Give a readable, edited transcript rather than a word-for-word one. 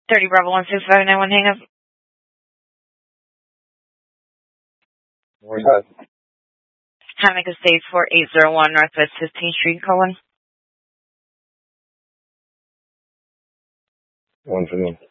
30 Bravo 16591, hang up. Where's that? Hammock Estates 4801 Northwest 15th Street, Cohen. 1 for them.